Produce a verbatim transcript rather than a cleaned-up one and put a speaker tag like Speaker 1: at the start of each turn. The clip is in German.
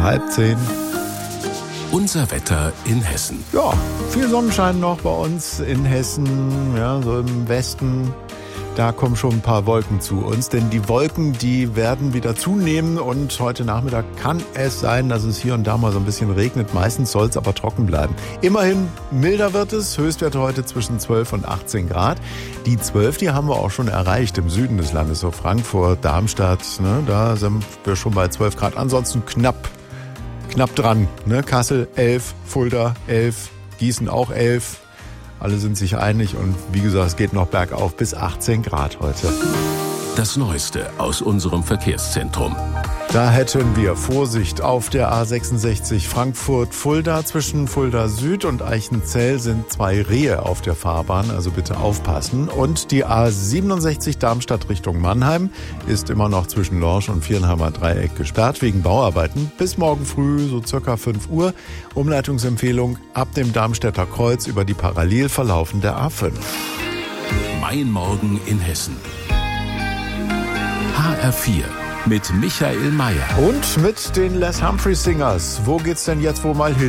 Speaker 1: halb zehn.
Speaker 2: Unser Wetter in Hessen.
Speaker 1: Ja, viel Sonnenschein noch bei uns in Hessen, ja, so im Westen. Da kommen schon ein paar Wolken zu uns, denn die Wolken, die werden wieder zunehmen und heute Nachmittag kann es sein, dass es hier und da mal so ein bisschen regnet. Meistens soll es aber trocken bleiben. Immerhin milder wird es, Höchstwerte heute zwischen zwölf und achtzehn Grad. Die zwölf, die haben wir auch schon erreicht im Süden des Landes, so Frankfurt, Darmstadt, ne, da sind wir schon bei zwölf Grad. Ansonsten knapp, knapp dran, ne, Kassel elf, Fulda elf, Gießen auch elf. Alle sind sich einig und wie gesagt, es geht noch bergauf bis achtzehn Grad heute.
Speaker 2: Das Neueste aus unserem Verkehrszentrum.
Speaker 1: Da hätten wir Vorsicht auf der A sechsundsechzig Frankfurt-Fulda. Zwischen Fulda Süd und Eichenzell sind zwei Rehe auf der Fahrbahn, also bitte aufpassen. Und die A siebenundsechzig Darmstadt Richtung Mannheim ist immer noch zwischen Lorsch und Viernheimer Dreieck gesperrt wegen Bauarbeiten. Bis morgen früh, so circa fünf Uhr. Umleitungsempfehlung ab dem Darmstädter Kreuz über die parallel verlaufende A fünf.
Speaker 2: Mein Morgen in Hessen. H R vier. Mit Michael Mayer.
Speaker 1: Und mit den Les Humphrey Singers. Wo geht's denn jetzt wohl mal hin?